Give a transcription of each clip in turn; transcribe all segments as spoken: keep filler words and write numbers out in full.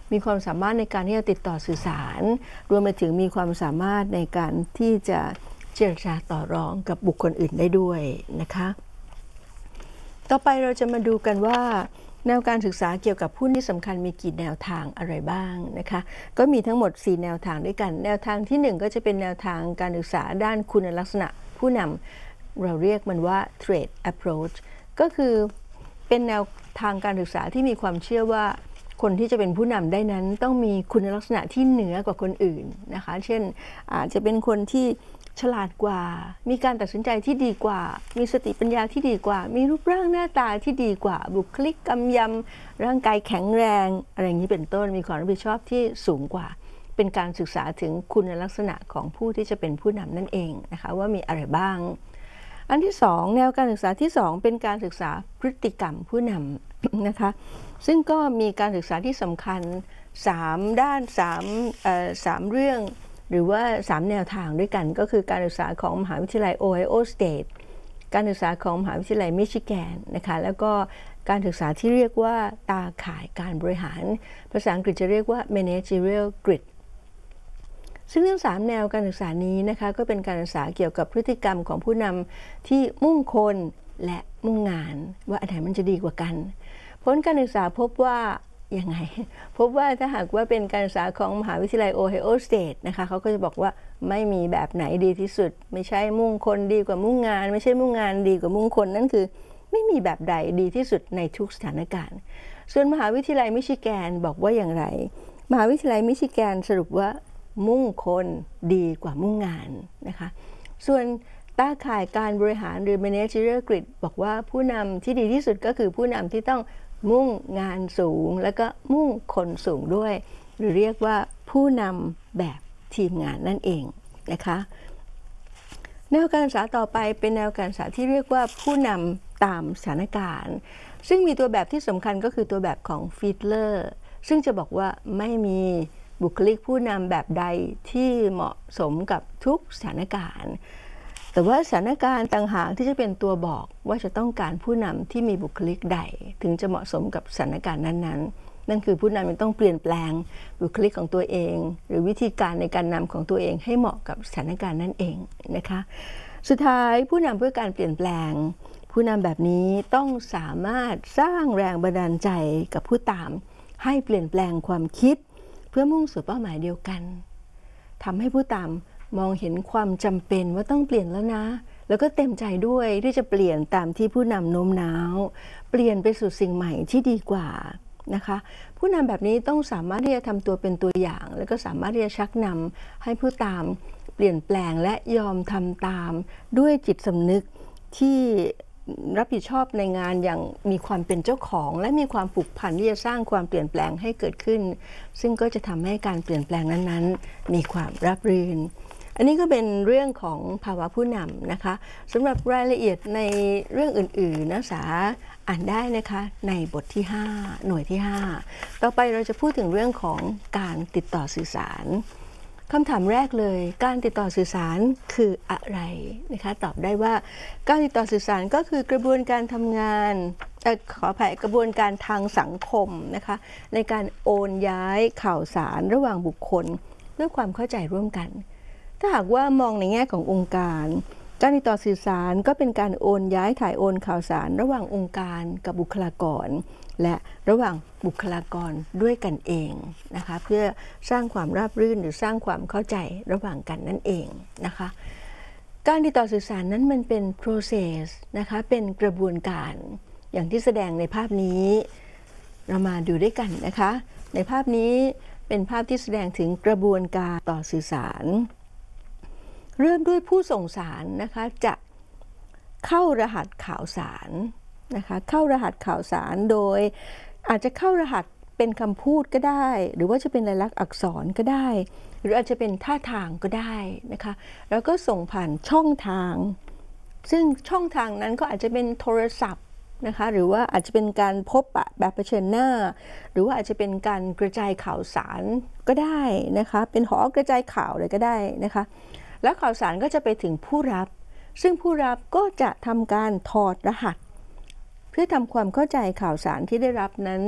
มีความสามารถในการที่จะติดต่อสื่อสารรวมไปถึงมีความสามารถในการที่จะเจรจาต่อรองกับบุคคลอื่นได้ด้วยนะคะต่อไปเราจะมาดูกันว่าแนวการศึกษาเกี่ยวกับผู้ที่สำคัญมีกี่แนวทางอะไรบ้างนะคะก็มีทั้งหมดสี่แนวทางด้วยกันแนวทางที่หนึ่งก็จะเป็นแนวทางการศึกษาด้านคุณลักษณะผู้นำเราเรียกมันว่า trait approach ก็คือเป็นแนวทางการศึกษาที่มีความเชื่อว่าคนที่จะเป็นผู้นำได้นั้นต้องมีคุณลักษณะที่เหนือกว่าคนอื่นนะคะเช่นอาจจะเป็นคนที่ฉลาดกว่ามีการตัดสินใจที่ดีกว่ามีสติปัญญาที่ดีกว่ามีรูปร่างหน้าตาที่ดีกว่าบุคลิกกำยำร่างกายแข็งแรงอะไรอย่างนี้เป็นต้นมีความรับผิดชอบที่สูงกว่าเป็นการศึกษาถึงคุณลักษณะของผู้ที่จะเป็นผู้นำนั่นเองนะคะว่ามีอะไรบ้างอันที่สองแนวการศึกษาที่สองเป็นการศึกษาพฤติกรรมผู้นำนะคะซึ่งก็มีการศึกษาที่สำคัญสามด้านสามเอ่อสามเรื่องหรือว่าสามแนวทางด้วยกันก็คือการศึกษาของมหาวิทยาลัยโอไฮโอสเตทการศึกษาของมหาวิทยาลัยมิชิแกนนะคะแล้วก็การศึกษาที่เรียกว่าตาข่ายการบริหารภาษาอังกฤษจะเรียกว่า managerial grid ซึ่งทั้งสามแนวการศึกษานี้นะคะก็เป็นการศึกษาเกี่ยวกับพฤติกรรมของผู้นำที่มุ่งคนและมุ่งงานว่าอันไหนมันจะดีกว่ากันผลการศึกษาพบว่ายังไงพบว่าถ้าหากว่าเป็นการศึกษาของมหาวิทยาลัยโอไฮโอสเตทนะคะเขาก็จะบอกว่าไม่มีแบบไหนดีที่สุดไม่ใช่มุ่งคนดีกว่ามุ่งงานไม่ใช่มุ่งงานดีกว่ามุ่งคนนั่นคือไม่มีแบบใดดีที่สุดในทุกสถานการณ์ส่วนมหาวิทยาลัยมิชิแกนบอกว่าอย่างไรมหาวิทยาลัยมิชิแกนสรุปว่ามุ่งคนดีกว่ามุ่งงานนะคะส่วนตาข่ายการบริหารหรือ managerial grid บอกว่าผู้นำที่ดีที่สุดก็คือผู้นำที่ต้องมุ่งงานสูงแล้วก็มุ่งคนสูงด้วยหรือเรียกว่าผู้นำแบบทีมงานนั่นเองนะคะแนวการศึกษาต่อไปเป็นแนวการศึกษาที่เรียกว่าผู้นำตามสถานการณ์ซึ่งมีตัวแบบที่สำคัญก็คือตัวแบบของฟิดเลอร์ซึ่งจะบอกว่าไม่มีบุคลิกผู้นำแบบใดที่เหมาะสมกับทุกสถานการณ์แต่ว่าสถานการณ์ต่างหากที่จะเป็นตัวบอกว่าจะต้องการผู้นำที่มีบุคลิกใดถึงจะเหมาะสมกับสถานการณ์นั้นๆนั่นคือผู้นำต้องเปลี่ยนแปลงบุคลิกของตัวเองหรือวิธีการในการนำของตัวเองให้เหมาะกับสถานการณ์นั่นเองนะคะสุดท้ายผู้นำเพื่อการเปลี่ยนแปลงผู้นำแบบนี้ต้องสามารถสร้างแรงบันดาลใจกับผู้ตามให้เปลี่ยนแปลงความคิดเพื่อมุ่งสู่เป้าหมายเดียวกันทำให้ผู้ตามมองเห็นความจำเป็นว่าต้องเปลี่ยนแล้วนะแล้วก็เต็มใจด้วยที่จะเปลี่ยนตามที่ผู้นำโน้มน้าวเปลี่ยนไปสู่สิ่งใหม่ที่ดีกว่านะคะผู้นำแบบนี้ต้องสามารถที่จะทำตัวเป็นตัวอย่างแล้วก็สามารถที่จะชักนำให้ผู้ตามเปลี่ยนแปลงและยอมทำตามด้วยจิตสำนึกที่รับผิดชอบในงานอย่างมีความเป็นเจ้าของและมีความผูกพันที่จะสร้างความเปลี่ยนแปลงให้เกิดขึ้นซึ่งก็จะทำให้การเปลี่ยนแปลงนั้นๆมีความราบรื่นอันนี้ก็เป็นเรื่องของภาวะผู้นำนะคะสำหรับรายละเอียดในเรื่องอื่นๆนักศึกษาอ่านได้นะคะในบทที่ห้าหน่วยที่ห้าต่อไปเราจะพูดถึงเรื่องของการติดต่อสื่อสารคำถามแรกเลยการติดต่อสื่อสารคืออะไรนะคะตอบได้ว่าการติดต่อสื่อสารก็คือกระบวนการทำงานขออภัยกระบวนการทางสังคมนะคะในการโอนย้ายข่าวสารระหว่างบุคคลด้วยความเข้าใจร่วมกันถ้าหากว่ามองในแง่ขององค์การการติดต่อสื่อสารก็เป็นการโอนย้ายถ่ายโอนข่าวสารระหว่างองค์การกับบุคลากรและระหว่างบุคลากรด้วยกันเองนะคะเพื่อสร้างความราบรื่นหรือสร้างความเข้าใจระหว่างกันนั่นเองนะคะการติดต่อสื่อสารนั้นมันเป็น process นะคะเป็นกระบวนการอย่างที่แสดงในภาพนี้เรามาดูด้วยกันนะคะในภาพนี้เป็นภาพที่แสดงถึงกระบวนการต่อสื่อสารเริ่มด้วยผู้ส่งสารนะคะจะเข้ารหัสข่าวสารนะคะเข้ารหัสข่าวสารโดยอาจจะเข้ารหัสเป็นคำพูดก็ได้หรือว่าจะเป็นลายลักษณ์อักษรก็ได้หรืออาจจะเป็นท่าทางก็ได้นะคะแล้วก็ส่งผ่านช่องทางซึ่งช่องทางนั้นก็อาจจะเป็นโทรศัพท์นะคะหรือว่าอาจจะเป็นการพบปะแบบเผชิญหน้าหรือว่าอาจจะเป็นการกระจายข่าวสารก็ได้นะคะเป็นหอกระจายข่าวเลยก็ได้นะคะแล้วข่าวสารก็จะไปถึงผู้รับซึ่งผู้รับก็จะทำการถอดรหัสเพื่อทำความเข้าใจข่าวสารที่ได้รับนั้น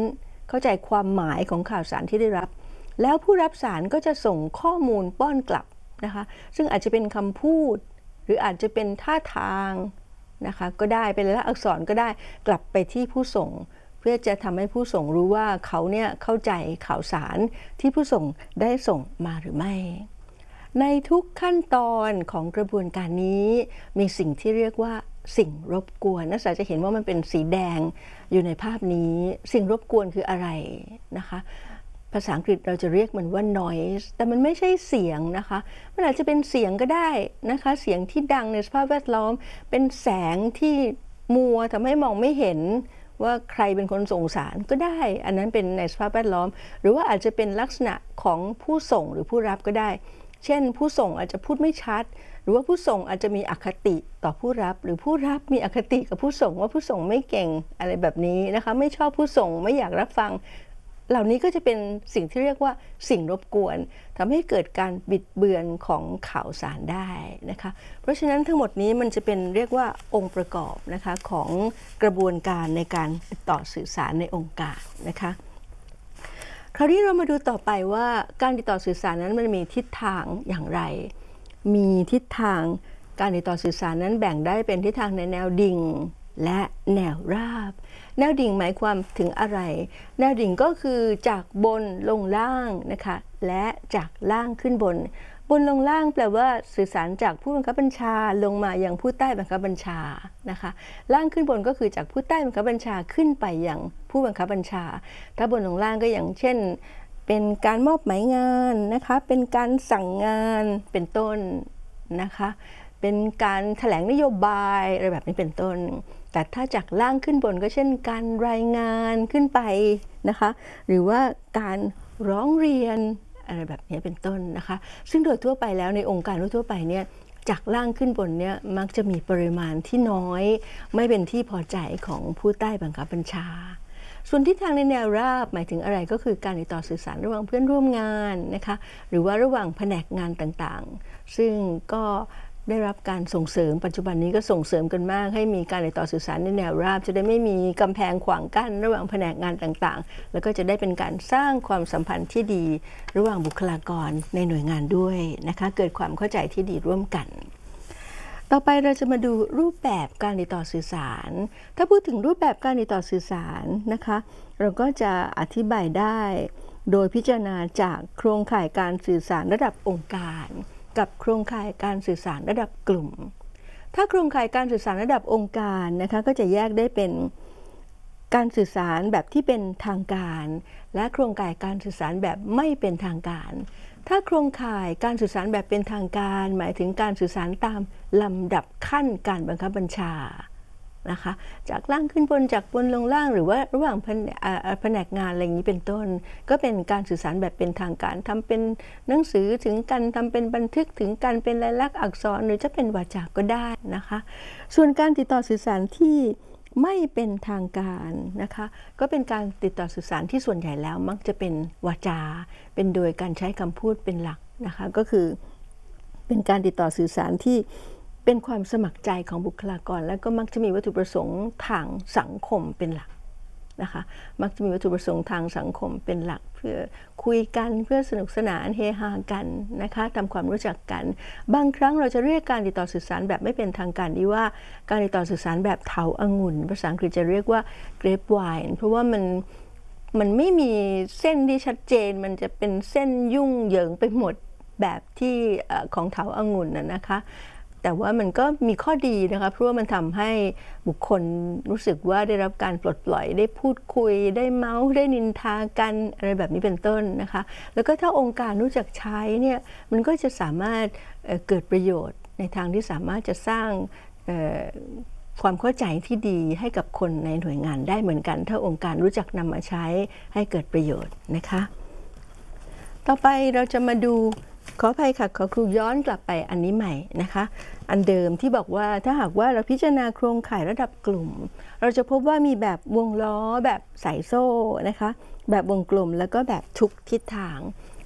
เข้าใจความหมายของข่าวสารที่ได้รับแล้วผู้รับสารก็จะส่งข้อมูลป้อนกลับนะคะซึ่งอาจจะเป็นคำพูดหรืออาจจะเป็นท่าทางนะคะก็ได้เป็นลายลักษณ์อักษรก็ได้กลับไปที่ผู้ส่งเพื่อจะทำให้ผู้ส่งรู้ว่าเขาเนี่ยเข้าใจข่าวสารที่ผู้ส่งได้ส่งมาหรือไม่ในทุกขั้นตอนของกระบวนการนี้มีสิ่งที่เรียกว่าสิ่งรบกวนนักศึกษาจะเห็นว่ามันเป็นสีแดงอยู่ในภาพนี้สิ่งรบกวนคืออะไรนะคะภาษาอังกฤษเราจะเรียกมันว่า noise แต่มันไม่ใช่เสียงนะคะมันอาจจะเป็นเสียงก็ได้นะคะเสียงที่ดังในสภาพแวดล้อมเป็นแสงที่มัวทำให้มองไม่เห็นว่าใครเป็นคนส่งสารก็ได้อันนั้นเป็นในสภาพแวดล้อมหรือว่าอาจจะเป็นลักษณะของผู้ส่งหรือผู้รับก็ได้เช่นผู้ส่งอาจจะพูดไม่ชัดหรือว่าผู้ส่งอาจจะมีอคติต่อผู้รับหรือผู้รับมีอคติกับผู้ส่งว่าผู้ส่งไม่เก่งอะไรแบบนี้นะคะไม่ชอบผู้ส่งไม่อยากรับฟังเหล่านี้ก็จะเป็นสิ่งที่เรียกว่าสิ่งรบกวนทำให้เกิดการบิดเบือนของข่าวสารได้นะคะเพราะฉะนั้นทั้งหมดนี้มันจะเป็นเรียกว่าองค์ประกอบนะคะของกระบวนการในการติดต่อสื่อสารในองค์การนะคะคราวนี้เรามาดูต่อไปว่าการติดต่อสื่อสารนั้นมันมีทิศทางอย่างไรมีทิศทางการติดต่อสื่อสารนั้นแบ่งได้เป็นทิศทางในแนวดิ่งและแนวราบแนวดิ่งหมายความถึงอะไรแนวดิ่งก็คือจากบนลงล่างนะคะและจากล่างขึ้นบนบนลงล่างแปลว่าสื่อสารจากผู้บังคับบัญชาลงมายังผู้ใต้บังคับบัญชานะคะล่างขึ้นบนก็คือจากผู้ใต้บังคับบัญชาขึ้นไปยังผู้บังคับบัญชาถ้าบนลงล่างก็อย่างเช่นเป็นการมอบหมายงานนะคะเป็นการสั่งงานเป็นต้นนะคะเป็นการแถลงนโยบายอะไรแบบนี้เป็นต้นแต่ถ้าจากล่างขึ้นบนก็เช่นการรายงานขึ้นไปนะคะหรือว่าการร้องเรียนอะไรแบบนี้เป็นต้นนะคะซึ่งโดยทั่วไปแล้วในองค์การทั่วไปเนี่ยจากล่างขึ้นบนเนี่ยมักจะมีปริมาณที่น้อยไม่เป็นที่พอใจของผู้ใต้บังคับบัญชาส่วนทิศทางในแนวราบหมายถึงอะไรก็คือการติดต่อสื่อสารระหว่างเพื่อนร่วมงานนะคะหรือว่าระหว่างแผนกงานต่างๆซึ่งก็ได้รับการส่งเสริมปัจจุบันนี้ก็ส่งเสริมกันมากให้มีการติดต่อสื่อสารในแนวราบจะได้ไม่มีกำแพงขวางกั้นระหว่างแผนกงานต่างๆแล้วก็จะได้เป็นการสร้างความสัมพันธ์ที่ดีระหว่างบุคลากรในหน่วยงานด้วยนะคะเกิดความเข้าใจที่ดีร่วมกันต่อไปเราจะมาดูรูปแบบการติดต่อสื่อสารถ้าพูดถึงรูปแบบการติดต่อสื่อสารนะคะเราก็จะอธิบายได้โดยพิจารณาจากโครงข่ายการสื่อสารระดับองค์การกับโครงข่ายการสื่อสารระดับกลุ่มถ้าโครงข่ายการสื่อสารระดับองค์การนะคะก็จะแยกได้เป็นการสื่อสารแบบที่เป็นทางการและโครงข่ายการสื่อสารแบบไม่เป็นทางการถ้าโครงข่ายการสื่อสารแบบเป็นทางการหมายถึงการสื่อสารตามลำดับขั้นการบังคับบัญชานะคะจากล่างขึ้นบนจากบนลงล่างหรือว่าระหว่างแผนกงานอะไรอย่างนี้เป็นต้นก็เป็นการสื่อสารแบบเป็นทางการทำเป็นหนังสือถึงกันทำเป็นบันทึกถึงกันเป็นลายลักษณ์อักษรหรือจะเป็นวาจาก็ได้นะคะส่วนการติดต่อสื่อสารที่ไม่เป็นทางการนะคะก็เป็นการติดต่อสื่อสารที่ส่วนใหญ่แล้วมักจะเป็นวาจาเป็นโดยการใช้คำพูดเป็นหลักนะคะก็คือเป็นการติดต่อสื่อสารที่เป็นความสมัครใจของบุคลากรและก็มักจะมีวัตถุประสงค์ทางสังคมเป็นหลักนะคะมักจะมีวัตถุประสงค์ทางสังคมเป็นหลักเพื่อคุยกันเพื่อสนุกสนานเฮฮากันนะคะทำความรู้จักกันบางครั้งเราจะเรียกการติดต่อสื่อสารแบบไม่เป็นทางการนี้ว่าการติดต่อสื่อสารแบบเถาองุ่นภาษาอังกฤษจะเรียกว่า grapevine เพราะว่ามันมันไม่มีเส้นที่ชัดเจนมันจะเป็นเส้นยุ่งเหยิงไปหมดแบบที่ของเถาองุ่นน่ะนะคะแต่ว่ามันก็มีข้อดีนะคะเพราะว่ามันทำให้บุคคลรู้สึกว่าได้รับการปลดปล่อยได้พูดคุยได้เมาส์ได้นินทากันอะไรแบบนี้เป็นต้นนะคะแล้วก็ถ้าองค์การรู้จักใช้เนี่ยมันก็จะสามารถ เอ่อ เกิดประโยชน์ในทางที่สามารถจะสร้างความเข้าใจที่ดีให้กับคนในหน่วยงานได้เหมือนกันถ้าองค์การรู้จักนำมาใช้ให้เกิดประโยชน์นะคะต่อไปเราจะมาดูขออภัยค่ะขอครูย้อนกลับไปอันนี้ใหม่นะคะอันเดิมที่บอกว่าถ้าหากว่าเราพิจารณาโครงข่ายระดับกลุ่มเราจะพบว่ามีแบบวงล้อแบบสายโซ่นะคะแบบวงกลมแล้วก็แบบทุกทิศทาง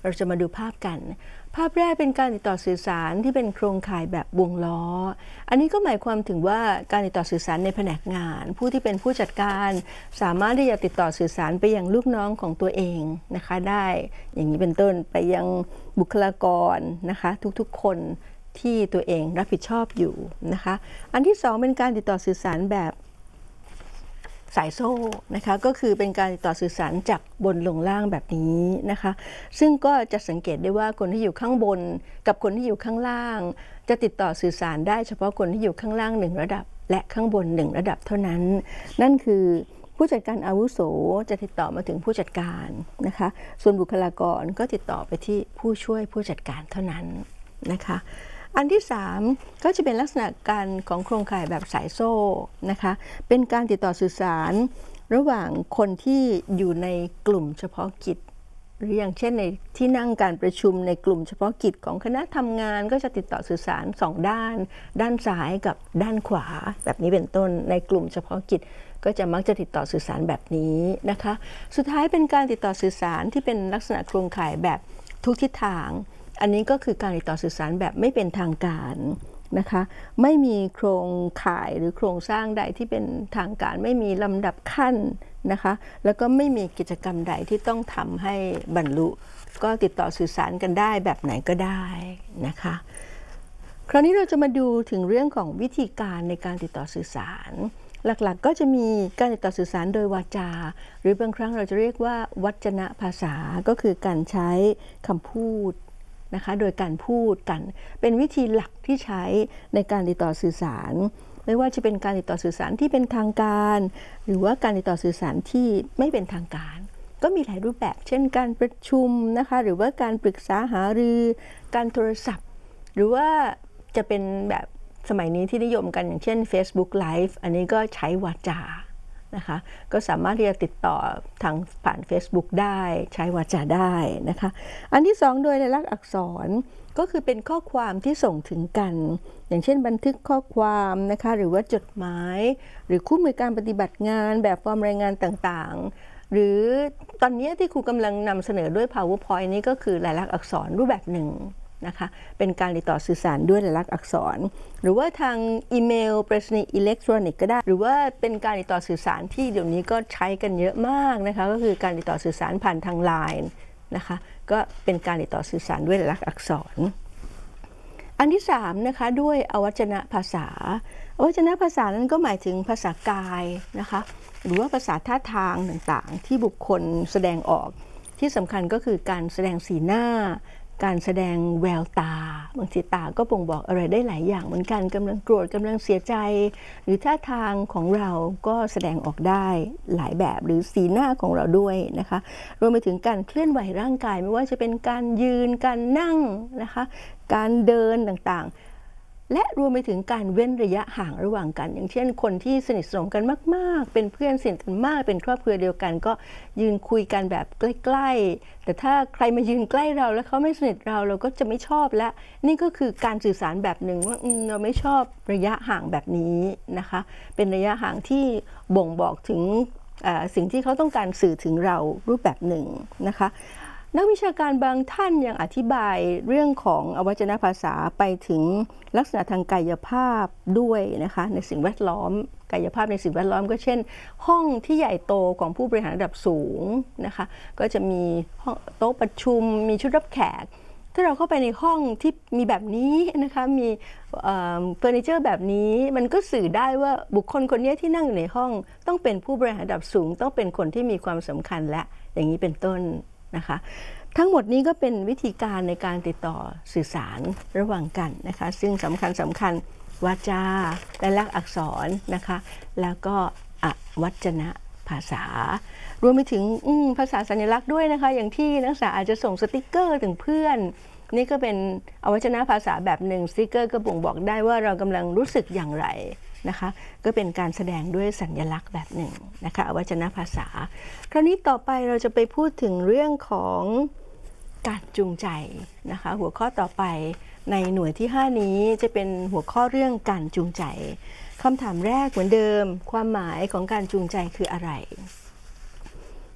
เราจะมาดูภาพกันภาพแรกเป็นการติดต่อสื่อสารที่เป็นโครงข่ายแบบวงล้ออันนี้ก็หมายความถึงว่าการติดต่อสื่อสารในแผนกงานผู้ที่เป็นผู้จัดการสามารถที่จะติดต่อสื่อสารไปยังลูกน้องของตัวเองนะคะได้อย่างนี้เป็นต้นไปยังบุคลากรนะคะทุกๆคนที่ตัวเองรับผิดชอบอยู่นะคะอันที่สองเป็นการติดต่อสื่อสารแบบสายโซ่นะคะก็คือเป็นการติดต่อสื่อสารจากบนลงล่างแบบนี้นะคะซึ่งก็จะสังเกตได้ว่าคนที่อยู่ข้างบนกับคนที่อยู่ข้างล่างจะติดต่อสื่อสารได้เฉพาะคนที่อยู่ข้างล่างหนึ่งระดับและข้างบนหนึ่งระดับเท่านั้นนั่นคือผู้จัดการอาวุโสจะติดต่อมาถึงผู้จัดการนะคะส่วนบุคลากรก็ติดต่อไปที่ผู้ช่วยผู้จัดการเท่านั้นนะคะอันที่สามก็จะเป็นลักษณะการของโครงข่ายแบบสายโซ่นะคะเป็นการติดต่อสื่อสารระหว่างคนที่อยู่ในกลุ่มเฉพาะกิจหรืออย่างเช่นในที่นั่งการประชุมในกลุ่มเฉพาะกิจของคณะทำงานก็จะติดต่อสื่อสารสองด้านด้านซ้ายกับด้านขวาแบบนี้เป็นต้นในกลุ่มเฉพาะกิจก็จะมักจะติดต่อสื่อสารแบบนี้นะคะสุดท้ายเป็นการติดต่อสื่อสารที่เป็นลักษณะโครงข่ายแบบทุกทิศทางอันนี้ก็คือการติดต่อสื่อสารแบบไม่เป็นทางการนะคะไม่มีโครงข่ายหรือโครงสร้างใดที่เป็นทางการไม่มีลำดับขั้นนะคะแล้วก็ไม่มีกิจกรรมใดที่ต้องทำให้บรรลุก็ติดต่อสื่อสารกันได้แบบไหนก็ได้นะคะคราวนี้เราจะมาดูถึงเรื่องของวิธีการในการติดต่อสื่อสารหลักๆก็จะมีการติดต่อสื่อสารโดยวาจาหรือบางครั้งเราจะเรียกว่าวัจนภาษาก็คือการใช้คำพูดนะคะโดยการพูดกันเป็นวิธีหลักที่ใช้ในการติดต่อสื่อสารไม่ว่าจะเป็นการติดต่อสื่อสารที่เป็นทางการหรือว่าการติดต่อสื่อสารที่ไม่เป็นทางการก็มีหลายรูปแบบเช่นการประชุมนะคะหรือว่าการปรึกษาหารือการโทรศัพท์หรือว่าจะเป็นแบบสมัยนี้ที่นิยมกันอย่างเช่น Facebook Live อันนี้ก็ใช้วาจานะคะก็สามารถที่จะติดต่อทางผ่าน Facebook ได้ใช้วาจาได้นะคะอันที่สองโดยลายลักษณ์อักษรก็คือเป็นข้อความที่ส่งถึงกันอย่างเช่นบันทึกข้อความนะคะหรือว่าจดหมายหรือคู่มือการปฏิบัติงานแบบฟอร์มรายงานต่างๆหรือตอนนี้ที่ครูกำลังนำเสนอด้วย PowerPoint นี้ก็คือลายลักษณ์อักษรรูปแบบหนึ่งนะคะเป็นการติดต่อสื่อสารด้วยลายลักษณ์อักษรหรือว่าทางอีเมลไปรษณีย์อิเล็กทรอนิกส์ก็ได้หรือว่าเป็นการติดต่อสื่อสารที่เดี๋ยวนี้ก็ใช้กันเยอะมากนะคะก็คือการติดต่อสื่อสารผ่านทาง ไลน์ นะคะก็เป็นการติดต่อสื่อสารด้วยลายลักษณ์อักษรอันที่สามนะคะด้วยอวัจนภาษาอวัจนภาษานั้นก็หมายถึงภาษากายนะคะหรือว่าภาษาท่าทางต่างๆที่บุคคลแสดงออกที่สำคัญก็คือการแสดงสีหน้าการแสดงแววตาบางทีตาก็บ่งบอกอะไรได้หลายอย่างเหมือนกันกำลังโกรธกำลังเสียใจหรือท่าทางของเราก็แสดงออกได้หลายแบบหรือสีหน้าของเราด้วยนะคะรวมไปถึงการเคลื่อนไหวร่างกายไม่ว่าจะเป็นการยืนการนั่งนะคะการเดินต่างๆและรวมไปถึงการเว้นระยะห่างระหว่างกันอย่างเช่นคนที่สนิทสนมกันมากๆเป็นเพื่อนสนิทกันมากเป็นครอบครัวเดียวกันก็ยืนคุยกันแบบใกล้ๆแต่ถ้าใครมายืนใกล้เราแล้วเขาไม่สนิทเราเราก็จะไม่ชอบและนี่ก็คือการสื่อสารแบบหนึ่งว่าเราไม่ชอบระยะห่างแบบนี้นะคะเป็นระยะห่างที่บ่งบอกถึงสิ่งที่เขาต้องการสื่อถึงเรารูปแบบหนึ่งนะคะนักวิชาการบางท่านยังอธิบายเรื่องของอวัจนภาษาไปถึงลักษณะทางกายภาพด้วยนะคะในสิ่งแวดล้อมกายภาพในสิ่งแวดล้อมก็เช่นห้องที่ใหญ่โตของผู้บริหารระดับสูงนะคะก็จะมีโต๊ะประชุมมีชุดรับแขกถ้าเราเข้าไปในห้องที่มีแบบนี้นะคะมีเฟอร์นิเจอร์แบบนี้มันก็สื่อได้ว่าบุคคลคนนี้ที่นั่งอยู่ในห้องต้องเป็นผู้บริหารระดับสูงต้องเป็นคนที่มีความสำคัญและอย่างนี้เป็นต้นนะคะทั้งหมดนี้ก็เป็นวิธีการในการติดต่อสื่อสารระหว่างกันนะคะซึ่งสำคัญสำคัญวาจาและลักษณ์อักษรนะคะแล้วก็อวัจนภาษารวมไปถึงภาษาสัญลักษณ์ด้วยนะคะอย่างที่นักศึกษาอาจจะส่งสติกเกอร์ถึงเพื่อนนี่ก็เป็นอวัจนภาษาแบบหนึ่งสติกเกอร์ก็บ่งบอกได้ว่าเรากำลังรู้สึกอย่างไรนะคะก็เป็นการแสดงด้วยสัญลักษณ์แบบหนึ่งนะคะอวัจนภาษาคราวนี้ต่อไปเราจะไปพูดถึงเรื่องของการจูงใจนะคะหัวข้อต่อไปในหน่วยที่ห้านี้จะเป็นหัวข้อเรื่องการจูงใจคำถามแรกเหมือนเดิมความหมายของการจูงใจคืออะไร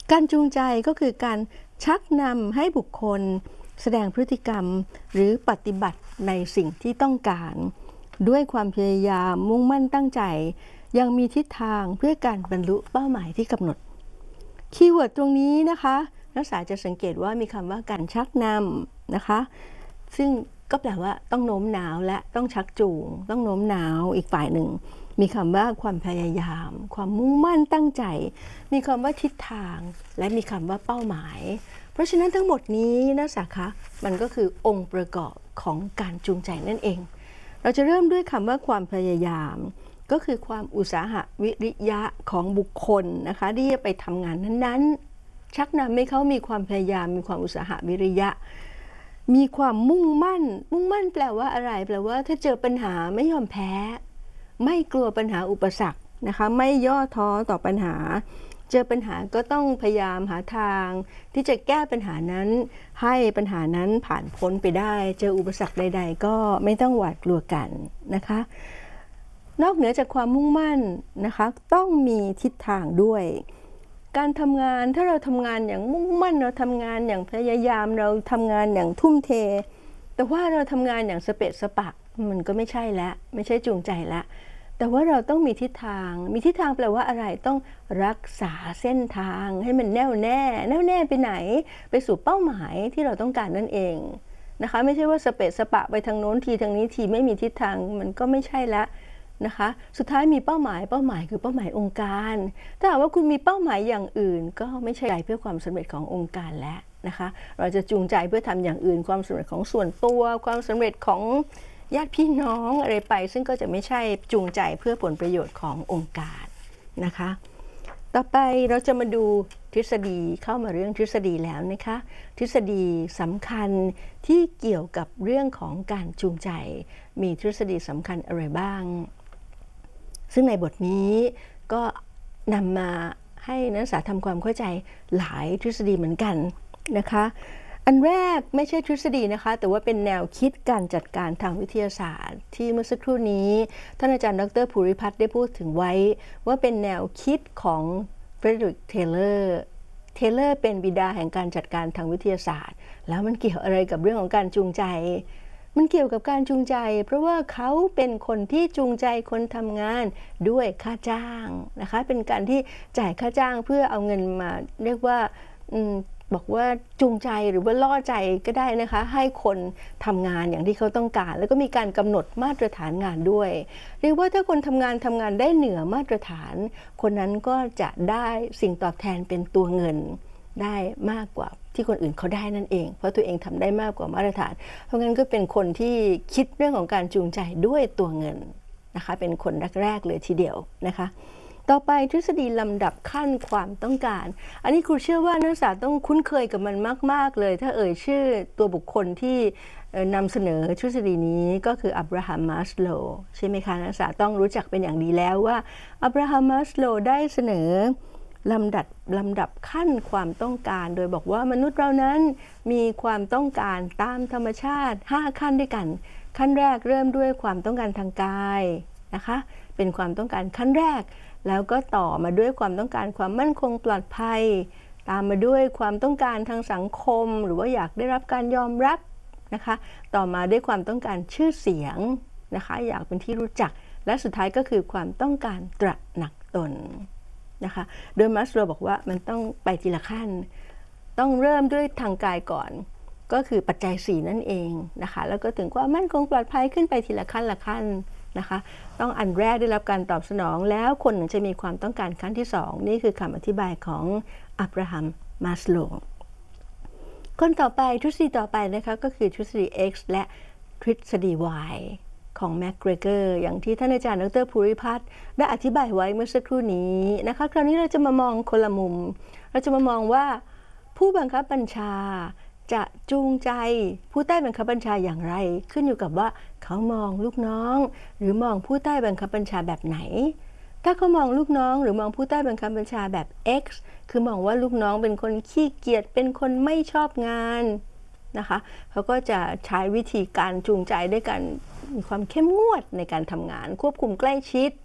การจูงใจก็คือการชักนำให้บุคคลแสดงพฤติกรรมหรือปฏิบัติในสิ่งที่ต้องการด้วยความพยายามมุ่งมั่นตั้งใจยังมีทิศทางเพื่อการบรรลุเป้าหมายที่กำหนดคีย์เวิร์ดตรงนี้นะคะนักศึกษาจะสังเกตว่ามีคำว่าการชักนำนะคะซึ่งก็แปลว่าต้องโน้มน้าวและต้องชักจูงต้องโน้มน้าวอีกฝ่ายหนึ่งมีคำว่าความพยายามความมุ่งมั่นตั้งใจมีคำว่าทิศทางและมีคำว่าเป้าหมายเพราะฉะนั้นทั้งหมดนี้นักศึกษาคะมันก็คือองค์ประกอบของการจูงใจนั่นเองเราจะเริ่มด้วยคำว่าความพยายามก็คือความอุตสาหะวิริยะของบุคคลนะคะที่จะไปทำงานนั้นๆชักนำให้เขามีความพยายามมีความอุตสาหะวิริยะมีความมุ่งมั่นมุ่งมั่นแปลว่าอะไรแปลว่าถ้าเจอปัญหาไม่ยอมแพ้ไม่กลัวปัญหาอุปสรรคนะคะไม่ย่อท้อต่อปัญหาเจอปัญหาก็ต้องพยายามหาทางที่จะแก้ปัญหานั้นให้ปัญหานั้นผ่านพ้นไปได้เจออุปสรรคใดๆก็ไม่ต้องหวาดกลัวกันนะคะนอกเหนือจากความมุ่งมั่นนะคะต้องมีทิศทางด้วยการทำงานถ้าเราทำงานอย่างมุ่งมั่นเราทำงานอย่างพยายามเราทำงานอย่างทุ่มเทแต่ว่าเราทำงานอย่างสเปะสปะมันก็ไม่ใช่แล้วไม่ใช่จูงใจแล้วแต่ว่าเราต้องมีทิศทางมีทิศทางแปลว่าอะไรต้องรักษาเส้นทางให้มันแน่วแน่แน่วแน่ไปไหนไปสู่เป้าหมายที่เราต้องการนั่นเองนะคะไม่ใช่ว่าสเปะสปะไปทางโน้นทีทางนี้ทีไม่มีทิศทางมันก็ไม่ใช่ละนะคะสุดท้ายมีเป้าหมายเป้าหมายคือเป้าหมายองค์การถ้าหากว่าคุณมีเป้าหมายอย่างอื่นก็ไม่ใช่เพื่อความสำเร็จขององค์การแล้วนะคะเราจะจูงใจเพื่อทำอย่างอื่นความสำเร็จของส่วนตัวความสำเร็จของญาติพี่น้องอะไรไปซึ่งก็จะไม่ใช่จูงใจเพื่อผลประโยชน์ขององค์การนะคะต่อไปเราจะมาดูทฤษฎีเข้ามาเรื่องทฤษฎีแล้วนะคะทฤษฎีสำคัญที่เกี่ยวกับเรื่องของการจูงใจมีทฤษฎีสำคัญอะไรบ้างซึ่งในบทนี้ก็นำมาให้นักศึกษาทำความเข้าใจหลายทฤษฎีเหมือนกันนะคะอันแรกไม่ใช่ทฤษฎีนะคะแต่ว่าเป็นแนวคิดการจัดการทางวิทยาศาสตร์ที่เมื่อสักครู่นี้ท่านอาจารย์ดรภูริพัฒน์ได้พูดถึงไว้ว่าเป็นแนวคิดของเฟรเดริกเทเลอร์เทเลอร์เป็นบิดาแห่งการจัดการทางวิทยาศาสตร์แล้วมันเกี่ยวอะไรกับเรื่องของการจูงใจมันเกี่ยวกับการจูงใจเพราะว่าเขาเป็นคนที่จูงใจคนทำงานด้วยค่าจ้างนะคะเป็นการที่จ่ายค่าจ้างเพื่อเอาเงินมาเรียกว่าบอกว่าจูงใจหรือว่าล่อใจก็ได้นะคะให้คนทำงานอย่างที่เขาต้องการแล้วก็มีการกำหนดมาตรฐานงานด้วยเรียกว่าถ้าคนทำงานทำงานได้เหนือมาตรฐานคนนั้นก็จะได้สิ่งตอบแทนเป็นตัวเงินได้มากกว่าที่คนอื่นเขาได้นั่นเองเพราะตัวเองทำได้มากกว่ามาตรฐานเพราะงั้นก็เป็นคนที่คิดเรื่องของการจูงใจด้วยตัวเงินนะคะเป็นคนแรกๆเลยทีเดียวนะคะต่อไปทฤษฎีลำดับขั้นความต้องการอันนี้ครูเชื่อว่านักศึกษาต้องคุ้นเคยกับมันมากๆเลยถ้าเอ่ยชื่อตัวบุคคลที่นำเสนอทฤษฎีนี้ก็คืออับราฮัม มัสโลว์ใช่ไหมคะนักศึกษาต้องรู้จักเป็นอย่างดีแล้วว่าอับราฮัม มัสโลว์ได้เสนอลำดับลำดับขั้นความต้องการโดยบอกว่ามนุษย์เรานั้นมีความต้องการตามธรรมชาติห้าขั้นด้วยกันขั้นแรกเริ่มด้วยความต้องการทางกายนะคะเป็นความต้องการขั้นแรกแล้วก็ต่อมาด้วยความต้องการความมั่นคงปลอดภัยตามมาด้วยความต้องการทางสังคมหรือว่าอยากได้รับการยอมรับนะคะต่อมาด้วยความต้องการชื่อเสียงนะคะอยากเป็นที่รู้จักและสุดท้ายก็คือความต้องการตระหนักตนนะคะโดยมัสโลว์บอกว่ามันต้องไปทีละขั้นต้องเริ่มด้วยทางกายก่อนก็คือปัจจัยสี่นั่นเองนะคะแล้วก็ถึงความมั่นคงปลอดภัยขึ้นไปทีละขั้นละขั้นนะคะต้องอันแรกได้รับการตอบสนองแล้วคนหนึ่งจะมีความต้องการขั้นที่สองนี่คือคำอธิบายของอับราฮัม มัสโลว์คนต่อไปทฤษฎีต่อไปนะคะก็คือทฤษฎี X และทฤษฎี Y ของแมคเกรเกอร์อย่างที่ท่านอาจารย์ดรภูริพัฒน์ได้อธิบายไว้เมื่อสักครู่นี้นะคะคราวนี้เราจะมามองคนละมุมเราจะมามองว่าผู้บังคับบัญชาจะจูงใจผู้ใต้บังคับบัญชาอย่างไรขึ้นอยู่กับว่าเขามองลูกน้องหรือมองผู้ใต้บังคับบัญชาแบบไหนถ้าเขามองลูกน้องหรือมองผู้ใต้บังคับบัญชาแบบ X คือมองว่าลูกน้องเป็นคนขี้เกียจเป็นคนไม่ชอบงานนะคะเขาก็จะใช้วิธีการจูงใจด้วยกันมีความเข้มงวดในการทำงานควบคุมใกล้ชิด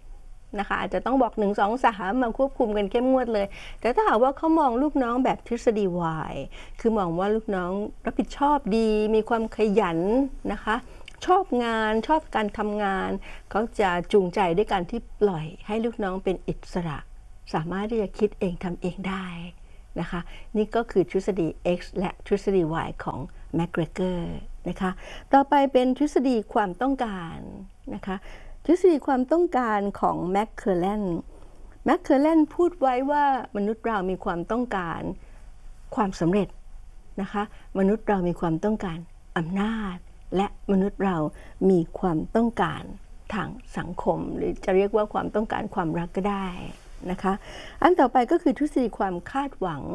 นะคะอาจจะต้องบอกหนึ่งสองสามมาควบคุมกันเข้มงวดเลยแต่ถ้าหากว่าเขามองลูกน้องแบบทฤษฎี Y คือมองว่าลูกน้องรับผิดชอบดีมีความขยันนะคะชอบงานชอบการทำงานเขาจะจูงใจด้วยการที่ปล่อยให้ลูกน้องเป็นอิสระสามารถที่จะคิดเองทำเองได้นะคะนี่ก็คือทฤษฎี X และทฤษฎี Y ของแมคเกรเกอร์นะคะต่อไปเป็นทฤษฎีความต้องการนะคะทฤษฎีความต้องการของแมคเคอร์แลนแมคเคอร์แลนพูดไว้ว่ามนุษย์เรามีความต้องการความสำเร็จนะคะมนุษย์เรามีความต้องการอำนาจและมนุษย์เรามีความต้องการทางสังคมหรือจะเรียกว่าความต้องการความรักก็ได้นะคะอันต่อไปก็คือทฤษฎีความคาดหวัง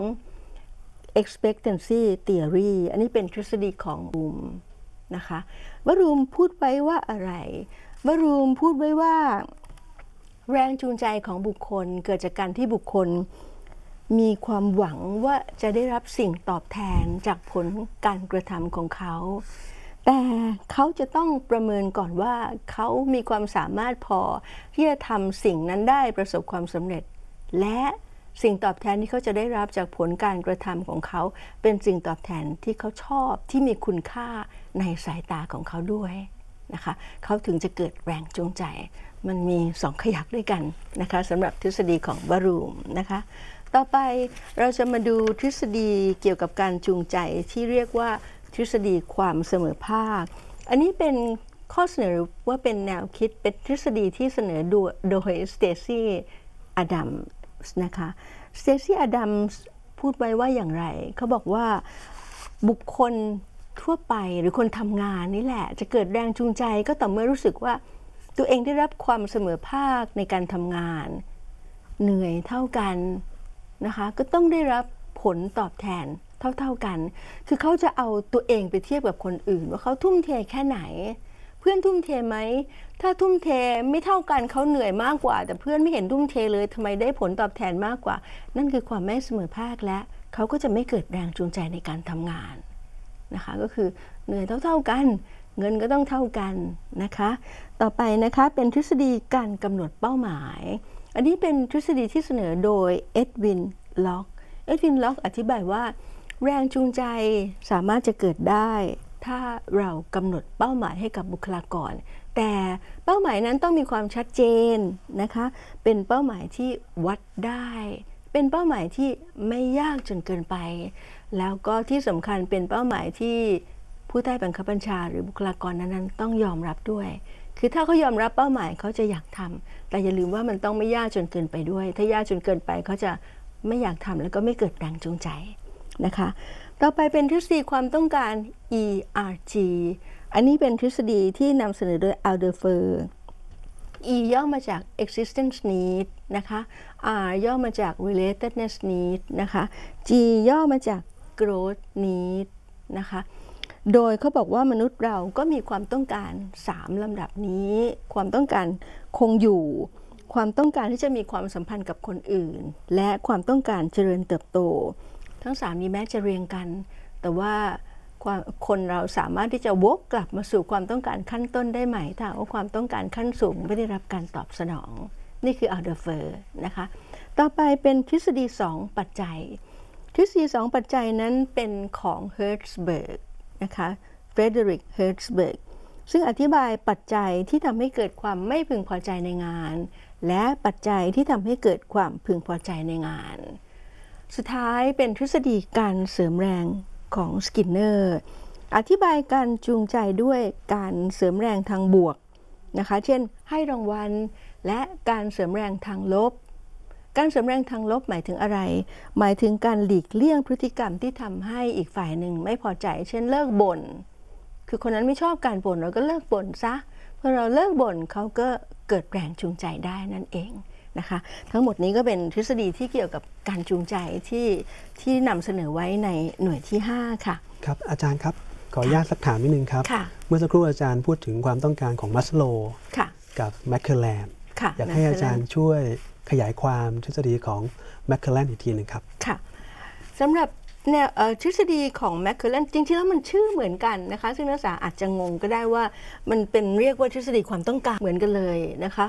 expectancy theory อันนี้เป็นทฤษฎีของบูมนะคะวรูมพูดไว้ว่าอะไรวรูมพูดไว้ว่าแรงจูงใจของบุคคลเกิดจากการที่บุคคลมีความหวังว่าจะได้รับสิ่งตอบแทนจากผลการกระทำของเขาแต่เขาจะต้องประเมินก่อนว่าเขามีความสามารถพอที่จะทำสิ่งนั้นได้ประสบความสำเร็จและสิ่งตอบแทนที่เขาจะได้รับจากผลการกระทำของเขาเป็นสิ่งตอบแทนที่เขาชอบที่มีคุณค่าในสายตาของเขาด้วยนะคะเขาถึงจะเกิดแรงจูงใจมันมีสองขยักด้วยกันนะคะสำหรับทฤษฎีของบารูมนะคะต่อไปเราจะมาดูทฤษฎีเกี่ยวกับการจูงใจที่เรียกว่าทฤษฎีความเสมอภาคอันนี้เป็นข้อเสนอว่าเป็นแนวคิดเป็นทฤษฎีที่เสนอโดยสเตซี่อดัมส์นะคะสเตซี่อดัมส์พูดไว้ว่าอย่างไรเขาบอกว่าบุคคลทั่วไปหรือคนทำงานนี่แหละจะเกิดแรงจูงใจก็ต่อเมื่อรู้สึกว่าตัวเองได้รับความเสมอภาคในการทำงานเหนื่อยเท่ากันนะคะก็ต้องได้รับผลตอบแทนเท่าๆกันคือเขาจะเอาตัวเองไปเทียบกับคนอื่นว่าเขาทุ่มเทแค่ไหนเพื่อนทุ่มเทไหมถ้าทุ่มเทไม่เท่ากันเขาเหนื่อยมากกว่าแต่เพื่อนไม่เห็นทุ่มเทเลยทำไมได้ผลตอบแทนมากกว่านั่นคือความไม่เสมอภาคและเขาก็จะไม่เกิดแรงจูงใจในการทำงานนะคะก็คือเหนื่อยเท่าๆกันเงินก็ต้องเท่ากันนะคะต่อไปนะคะเป็นทฤษฎีการกำหนดเป้าหมายอันนี้เป็นทฤษฎีที่เสนอโดยเอ็ดวินล็อกเอ็ดวินล็อกอธิบายว่าแรงจูงใจสามารถจะเกิดได้ถ้าเรากำหนดเป้าหมายให้กับบุคลากรแต่เป้าหมายนั้นต้องมีความชัดเจนนะคะเป็นเป้าหมายที่วัดได้เป็นเป้าหมายที่ไม่ยากจนเกินไปแล้วก็ที่สำคัญเป็นเป้าหมายที่ผู้ใต้บังคับบัญชาหรือบุคลากรนั้นๆต้องยอมรับด้วยคือถ้าเขายอมรับเป้าหมายเขาจะอยากทำแต่อย่าลืมว่ามันต้องไม่ยากจนเกินไปด้วยถ้ายากจนเกินไปเขาจะไม่อยากทำแล้วก็ไม่เกิดแรงจูงใจนะคะต่อไปเป็นทฤษฎีความต้องการ อี อาร์ จี อันนี้เป็นทฤษฎีที่นำเสนอโดยอัลเดอร์เฟอร์ E ย่อมาจาก existence need นะคะ R ย่อมาจาก relatedness need นะคะ G ย่อมาจาก growth need นะคะโดยเขาบอกว่ามนุษย์เราก็มีความต้องการสามลำดับนี้ความต้องการคงอยู่ความต้องการที่จะมีความสัมพันธ์กับคนอื่นและความต้องการเจริญเติบโตทั้งสามนี้แม้จะเรียงกันแต่ว่าคนเราสามารถที่จะวกกลับมาสู่ความต้องการขั้นต้นได้ไหมถ้าว่าความต้องการขั้นสูงไม่ได้รับการตอบสนองนี่คืออัลเดอร์เฟอร์นะคะต่อไปเป็นทฤษฎีสองปัจจัยทฤษฎีสองปัจจัยนั้นเป็นของเฮิร์ตซ์เบิร์กนะคะเฟรเดริกเฮิร์ตซ์เบิร์กซึ่งอธิบายปัจจัยที่ทำให้เกิดความไม่พึงพอใจในงานและปัจจัยที่ทำให้เกิดความพึงพอใจในงานสุดท้ายเป็นทฤษฎีการเสริมแรงของสกินเนอร์อธิบายการจูงใจด้วยการเสริมแรงทางบวกนะคะเช่นให้รางวัลและการเสริมแรงทางลบการเสริมแรงทางลบหมายถึงอะไรหมายถึงการหลีกเลี่ยงพฤติกรรมที่ทำให้อีกฝ่ายหนึ่งไม่พอใจเช่นเลิกบ่นคือคนนั้นไม่ชอบการบ่นเราก็เลิกบ่นซะพอเราเลิกบ่นเขาก็เกิดแรงจูงใจได้นั่นเองนะคะทั้งหมดนี้ก็เป็นทฤษฎีที่เกี่ยวกับการจูงใจที่ที่นำเสนอไว้ในหน่วยที่ห้าค่ะครับอาจารย์ครับขออนุญาตสักถามนิดนึงครับเมื่อสักครู่อาจารย์พูดถึงความต้องการของมัสโลว์กับแมคเคลแลนอยากให้อาจารย์ช่วยขยายความทฤษฎีของแมคเคลแลนอีกทีหนึ่งครับค่ะสำหรับแนวทฤษฎีของแมคเคลแลนจริงๆแล้วมันชื่อเหมือนกันนะคะซึ่งนักศึกษาอาจจะงงก็ได้ว่ามันเป็นเรียกว่าทฤษฎีความต้องการเหมือนกันเลยนะคะ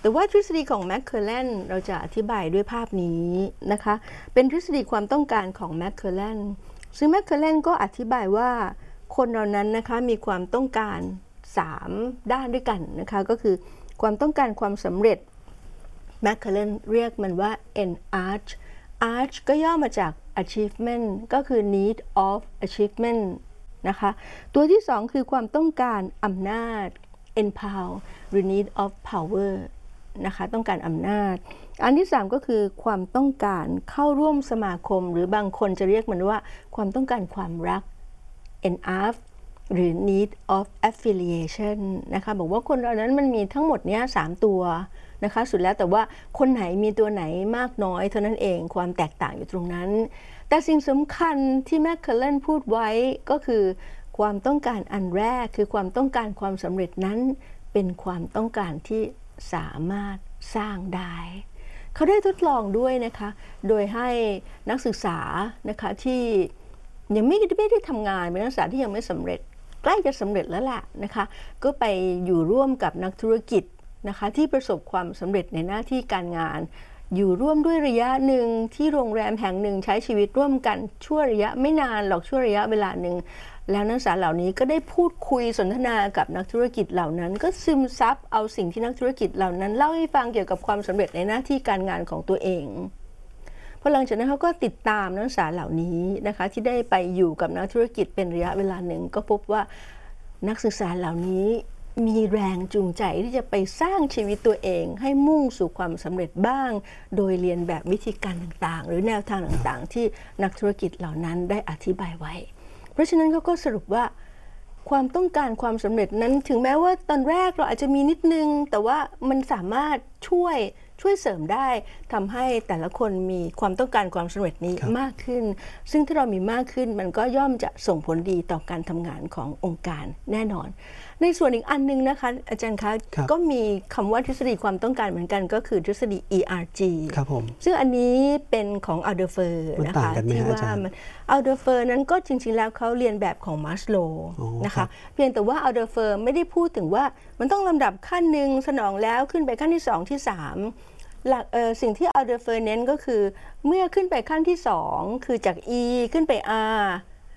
แต่ว่าทฤษฎีของแมคเคอร์แลนเราจะอธิบายด้วยภาพนี้นะคะเป็นทฤษฎีความต้องการของแมคเคอร์แลนซึ่งแมคเคอร์แลนก็อธิบายว่าคนเรานั้นนะคะมีความต้องการสามด้านด้วยกันนะคะก็คือความต้องการความสำเร็จแมคเคอร์แลนเรียกมันว่า เอ็น อาร์ ซี อาร์ ซี ก็ย่อมาจาก achievement ก็คือ need of achievement นะคะตัวที่สองคือความต้องการอำนาจ empower หรือ need of power นะคะต้องการอำนาจอันที่สามก็คือความต้องการเข้าร่วมสมาคมหรือบางคนจะเรียกมันว่าความต้องการความรัก เอ็น อาร์ เอฟ หรือ need of affiliation นะคะบอกว่าคนเรานั้นมันมีทั้งหมดเนี้ยสามตัวนะคะสุดแล้วแต่ว่าคนไหนมีตัวไหนมากน้อยเท่านั้นเองความแตกต่างอยู่ตรงนั้นแต่สิ่งสำคัญที่แมคเคอร์แลนพูดไว้ก็คือความต้องการอันแรกคือความต้องการความสำเร็จนั้นเป็นความต้องการที่สามารถสร้างได้เขาได้ทดลองด้วยนะคะโดยให้นักศึกษานะคะที่ยังไม่ไม่ได้ทำงานเป็นนักศึกษาที่ยังไม่สำเร็จใกล้จะสำเร็จแล้วล่ะนะคะก็ไปอยู่ร่วมกับนักธุรกิจนะคะที่ประสบความสำเร็จในหน้าที่การงานอยู่ร่วมด้วยระยะหนึ่งที่โรงแรมแห่งหนึ่งใช้ชีวิตร่วมกันชั่วระยะไม่นานหรอกชั่วระยะเวลาหนึ่งแล้วนักศึกษาเหล่านี้ก็ได้พูดคุยสนทนากับนักธุรกิจเหล่านั้นก็ซึมซับเอาสิ่งที่นักธุรกิจเหล่านั้นเล่าให้ฟังเกี่ยวกับความสำเร็จในหน้าที่การงานของตัวเองพอหลังจากนั้นเขาก็ติดตามนักศึกษาเหล่านี้นะคะที่ได้ไปอยู่กับนักธุรกิจเป็นระยะเวลาหนึ่งก็พบว่านักศึกษาเหล่านี้มีแรงจูงใจที่จะไปสร้างชีวิตตัวเองให้มุ่งสู่ความสำเร็จบ้างโดยเรียนแบบวิธีการต่างๆหรือแนวทางต่างๆที่นักธุรกิจเหล่านั้นได้อธิบายไว้เพราะฉะนั้นเขาก็สรุปว่าความต้องการความสำเร็จนั้นถึงแม้ว่าตอนแรกเราอาจจะมีนิดนึงแต่ว่ามันสามารถช่วยช่วยเสริมได้ทำให้แต่ละคนมีความต้องการความสำเร็จนี้มากขึ้นซึ่งถ้าเรามีมากขึ้นมันก็ย่อมจะส่งผลดีต่อการทำงานขององค์การแน่นอนในส่วนอีกอันนึงนะคะอาจารย์คะก็มีคำว่าทฤษฎีความต้องการเหมือนกันก็คือทฤษฎี อี อาร์ จีครับผมซึ่งอันนี้เป็นของอัลเดอร์เฟอร์นะคะที่ว่าอัลเดอร์เฟอร์นั้นก็จริงๆแล้วเขาเรียนแบบของมัสโลว์นะคะเพียงแต่ว่าอัลเดอร์เฟอร์ไม่ได้พูดถึงว่ามันต้องลำดับขั้นหนึ่งสนองแล้วขึ้นไปขั้นที่สองที่สามหลักเอ่อสิ่งที่อัลเดอร์เฟอร์เน้นก็คือเมื่อขึ้นไปขั้นที่สองคือจาก E ขึ้นไป R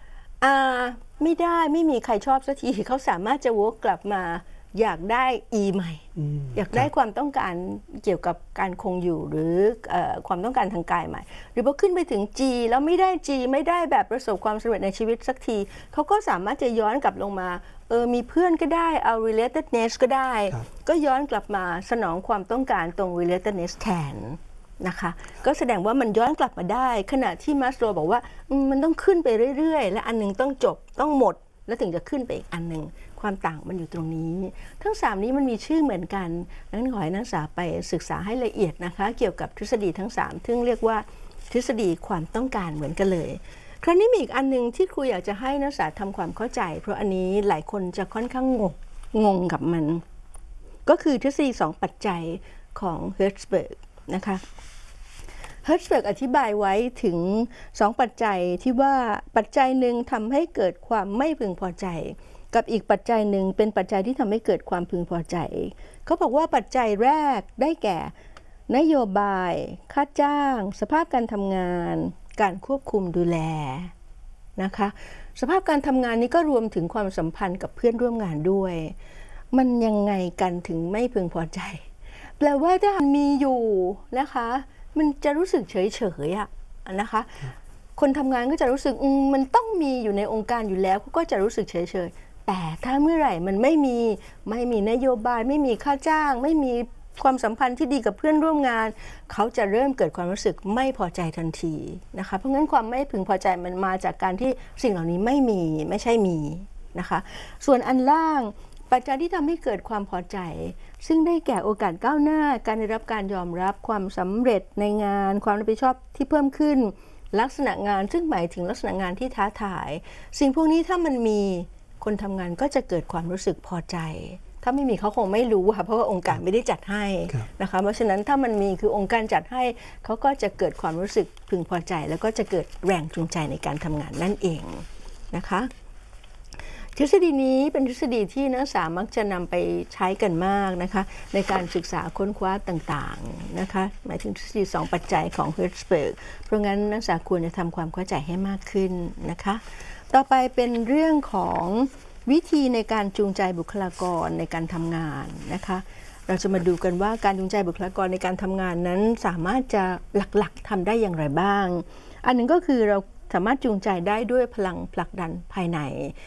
R ไม่ได้ไม่มีใครชอบสักทีเขาสามารถจะวกกลับมาอยากได้ E ใหม่อยากได้ความต้องการเกี่ยวกับการคงอยู่หรือความต้องการทางกายใหม่หรือพอขึ้นไปถึง G แล้วไม่ได้ G ไม่ได้แบบประสบความสำเร็จในชีวิตสักทีเขาก็สามารถจะย้อนกลับลงมาเออมีเพื่อนก็ได้เอา relatedness ก็ได้ก็ย้อนกลับมาสนองความต้องการตรง relatedness แทนนะคะก็แสดงว่ามันย้อนกลับมาได้ขณะที่มัสโลว์บอกว่ามันต้องขึ้นไปเรื่อยๆและอันนึงต้องจบต้องหมดแล้วถึงจะขึ้นไปอีกอันนึงความต่างมันอยู่ตรงนี้ทั้งสามนี้มันมีชื่อเหมือนกันนั้นขอให้นักศึกษาไปศึกษาให้ละเอียดนะคะเกี่ยวกับทฤษฎีทั้งสามซึ่งเรียกว่าทฤษฎีความต้องการเหมือนกันเลยคราวนี้มีอีกอันนึงที่ครูอยากจะให้นักศึกษาทำความเข้าใจเพราะอันนี้หลายคนจะค่อนข้างงงงงกับมันก็คือทฤษฎีสองปัจจัยของเฮิร์ตซ์เบิร์กนะคะเฮิร์ตซ์เบิร์กอธิบายไว้ถึงสองปัจจัยที่ว่าปัจจัยหนึ่งทำให้เกิดความไม่พึงพอใจกับอีกปัจจัยหนึ่งเป็นปัจจัยที่ทำให้เกิดความพึงพอใจเขาบอกว่าปัจจัยแรกได้แก่นโยบายค่าจ้างสภาพการทำงานการควบคุมดูแลนะคะสภาพการทำงานนี้ก็รวมถึงความสัมพันธ์กับเพื่อนร่วมงานด้วยมันยังไงกันถึงไม่พึงพอใจแปลว่าถ้ามันมีอยู่นะคะมันจะรู้สึกเฉยๆอะนะคะคนทำงานก็จะรู้สึกมันต้องมีอยู่ในองค์การอยู่แล้วเขาก็จะรู้สึกเฉยๆแต่ถ้าเมื่อไหร่มันไม่มีไม่มีนโยบายไม่มีค่าจ้างไม่มีความสัมพันธ์ที่ดีกับเพื่อนร่วมงานเขาจะเริ่มเกิดความรู้สึกไม่พอใจทันทีนะคะเพราะงั้นความไม่พึงพอใจมันมาจากการที่สิ่งเหล่านี้ไม่มีไม่ใช่มีนะคะส่วนอันล่างปัจจัยที่ทำให้เกิดความพอใจซึ่งได้แก่โอกาสก้าวหน้าการได้รับการยอมรับความสำเร็จในงานความรับผิดชอบที่เพิ่มขึ้นลักษณะงานซึ่งหมายถึงลักษณะงานที่ท้าทายสิ่งพวกนี้ถ้ามันมีคนทำงานก็จะเกิดความรู้สึกพอใจถ้าไม่มีเขาคงไม่รู้ค่ะเพราะว่าองค์การไม่ได้จัดให้นะคะเพราะฉะนั้นถ้ามันมีคือองค์การจัดให้เขาก็จะเกิดความรู้สึกพึงพอใจแล้วก็จะเกิดแรงจูงใจในการทำงานนั่นเองนะคะทฤษฎีนี้เป็นทฤษฎีที่นักศึกษามักจะนำไปใช้กันมากนะคะในการศึกษาค้นคว้าต่างๆนะคะหมายถึงทฤษฎีสองปัจจัยของเฮิร์ตซ์เบิร์กเพราะงั้นนักศึกษาควรจะทำความเข้าใจให้มากขึ้นนะคะต่อไปเป็นเรื่องของวิธีในการจูงใจบุคลากรในการทำงานนะคะเราจะมาดูกันว่าการจูงใจบุคลากรในการทำงานนั้นสามารถจะหลักๆทำได้อย่างไรบ้างอันหนึ่งก็คือเราสามารถจูงใจได้ด้วยพลังผลักดันภายใน